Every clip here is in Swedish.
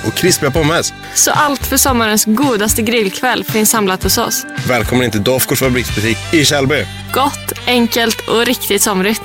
och krispiga pommes. Så allt för sommarens godaste grillkväll finns samlat hos oss. Välkommen till Dafgårds fabriksbutik i Källby. Gott, enkelt och riktigt somrigt.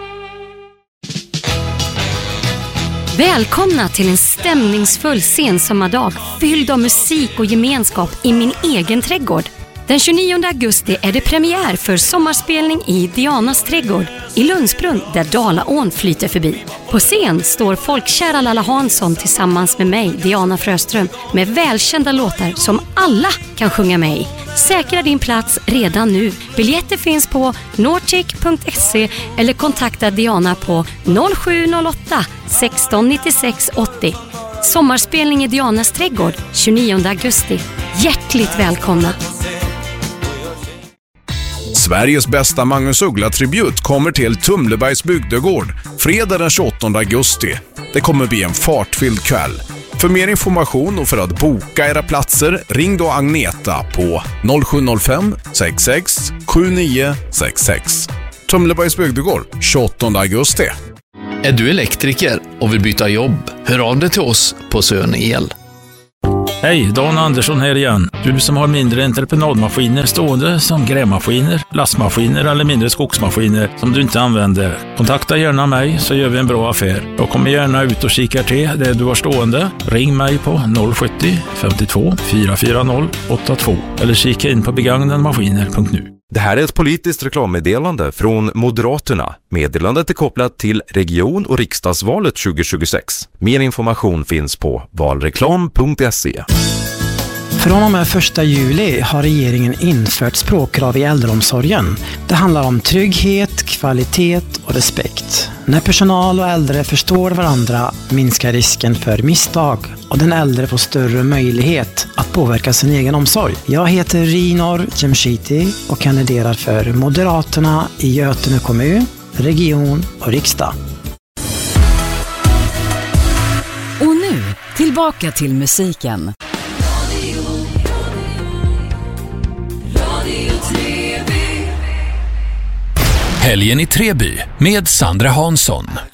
Välkomna till en stämningsfull sensommardag fylld av musik och gemenskap i min egen trädgård. Den 29 augusti är det premiär för sommarspelning i Dianas trädgård i Lundsbrunn där Dalaån flyter förbi. På scen står folkkära Lalla Hansson tillsammans med mig, Diana Fröström, med välkända låtar som alla kan sjunga med i. Säkra din plats redan nu. Biljetter finns på nortic.se eller kontakta Diana på 0708 16 96 80. Sommarspelning i Dianas trädgård 29 augusti. Hjärtligt välkomna! Sveriges bästa Magnus Uggla-tribut kommer till Tumlebergs bygdegård fredag den 28 augusti. Det kommer bli en fartfylld kväll. För mer information och för att boka era platser, ring då Agneta på 0705 66 7966. Tumlebergs bygdegård 28 augusti. Är du elektriker och vill byta jobb? Hör av dig till oss på Sön El. Hej, Dan Andersson här igen. Du som har mindre entreprenadmaskiner stående som grävmaskiner, lastmaskiner eller mindre skogsmaskiner som du inte använder. Kontakta gärna mig så gör vi en bra affär. Jag kommer gärna ut och kikar till det du har stående. Ring mig på 070 52 440 82 eller kika in på begagnadmaskiner.nu. Det här är ett politiskt reklammeddelande från Moderaterna. Meddelandet är kopplat till region- och riksdagsvalet 2026. Mer information finns på valreklam.se. Från och med 1 juli har regeringen infört språkkrav i äldreomsorgen. Det handlar om trygghet, kvalitet och respekt. När personal och äldre förstår varandra minskar risken för misstag och den äldre får större möjlighet att påverka sin egen omsorg. Jag heter Rinor Cemshiti och kandiderar för Moderaterna i Götene kommun, region och riksdag. Och nu, tillbaka till musiken. Helgen i Treby med Sandra Hansson.